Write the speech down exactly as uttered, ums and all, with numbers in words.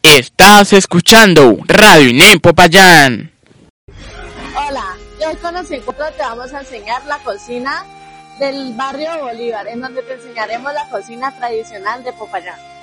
Estás escuchando Radio INEM Popayán. Hola, hoy con los encuentros te vamos a enseñar la cocina del barrio Bolívar, en donde te enseñaremos la cocina tradicional de Popayán.